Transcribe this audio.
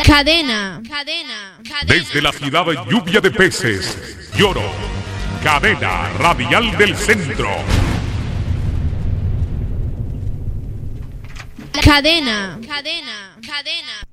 Cadena. Desde la ciudad de lluvia de peces, Lloro. Cadena Radial del Centro. Cadena.